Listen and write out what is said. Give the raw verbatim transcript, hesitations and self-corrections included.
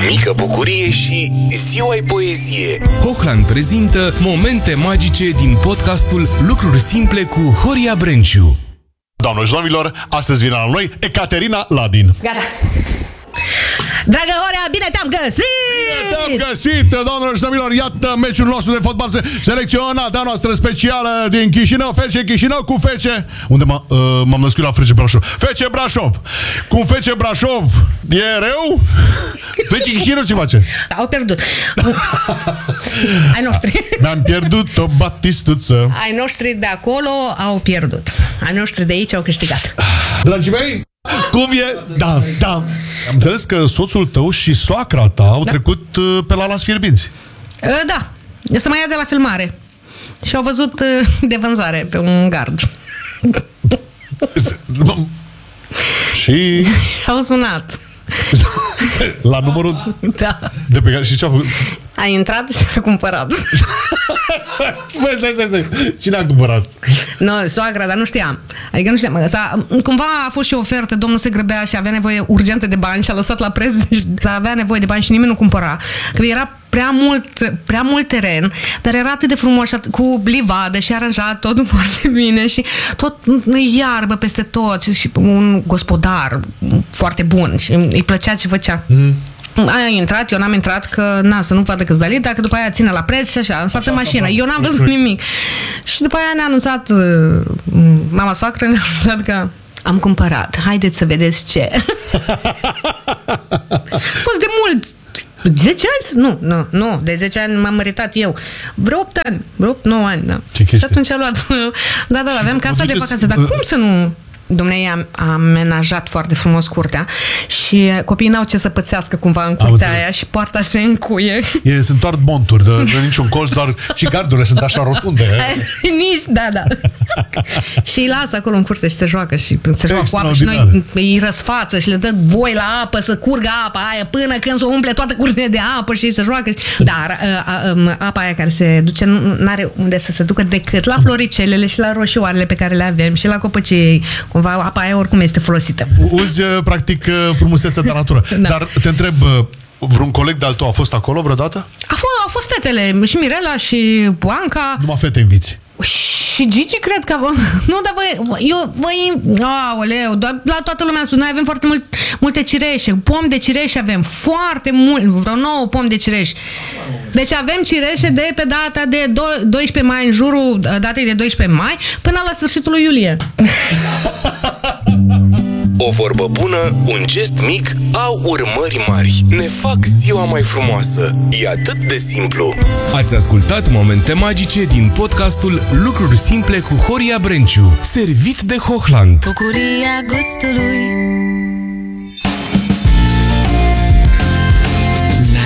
mică bucurie și ziua-i poezie. Hochland prezintă momente magice din podcastul Lucruri Simple cu Horia Brenciu. Doamnelor și domnilor, astăzi vine la noi Ecaterina Ladin. Gata. Dragă Horea, bine te-am găsit! Bine te-am găsit, doamnelor și domnilor. Iată meciul nostru de fotbal selecționat a noastră specială din Chișinău. F C Chișinău cu F C... Unde m-am uh, născut la F C Brașov. F C Brașov. Cu F C Brașov e rău? F C Chișinău ce face? Au pierdut. Ai noștri. Mi-am pierdut o batistuță. Ai noștri de acolo au pierdut. Ai noștri de aici au câștigat. Dragii mei, cum e? Da, da. Am înțeles că soțul tău și soacra ta au da. trecut uh, pe la Las Fierbinți. Uh, da. Să mă ia de la filmare. Și au văzut uh, de vânzare pe un gard. Și... au sunat. La numărul... Da. De pe care... Și ce a făcut? A intrat și a cumpărat. Stai, stai, stai, stai. Cine a cumpărat? Nu, no, soacra, dar nu știam. Adică nu știam. S-a, cumva a fost și o ofertă, domnul se grăbea și avea nevoie urgentă de bani și a lăsat la preț, deci avea nevoie de bani și nimeni nu cumpăra. Că era prea mult, prea mult teren, dar era atât de frumos, cu livadă și aranjat tot foarte bine și tot iarbă peste tot și un gospodar foarte bun și îi plăcea ce făcea. Mm. A intrat, eu n-am intrat că, na, să nu vadă câți dalit, dacă după aia ține la preț și așa, am stat în mașină, eu n-am văzut nimic. Și după aia ne-a anunțat, mama soacră ne-a anunțat că am cumpărat, haideți să vedeți ce. A fost de mult. zece ani? Nu, nu, nu, de zece ani m-am măritat eu. Vreo opt ani, vreo opt nouă ani, da. Și atunci a luat, da, da, aveam casa de vacanță, dar cum să nu... Dumnezeu a amenajat foarte frumos curtea și copiii n-au ce să pățească cumva în curtea aia și poarta se încuie. E, sunt doar monturi, de, de niciun colț, doar și gardurile sunt așa rotunde. Nici, da, da. Și îi lasă acolo în curte și se joacă și se joacă cu apă și noi îi răsfață și le dă voi la apă să curgă apa aia până când se umple toată curtea de apă și se joacă. Dar apa aia care se duce n-are unde să se ducă decât la floricelele și la roșioarele pe care le avem și la copăcii. Cumva apa aia oricum este folosită. Uzi, practic, frumusețea de natură. Da. Dar te întreb, vreun coleg de-al tău a fost acolo vreodată? A fost, au fost fetele, și Mirela și Boanca. Numai fete inviți. Și Gigi, cred că... Nu, dar voi... Eu, voi... Aoleu, la toată lumea spus, noi avem foarte mult, multe cireșe. Pom de cireșe avem. Foarte mult. Vreo nouă pom de cireș. Deci avem cireșe de pe data de doisprezece mai, în jurul datei de doisprezece mai, până la sfârșitul lui iulie. O vorbă bună, un gest mic, au urmări mari. Ne fac ziua mai frumoasă. E atât de simplu. Ați ascultat momente magice din podcastul Lucruri Simple cu Horia Brenciu, servit de Hochland. Bucuria gustului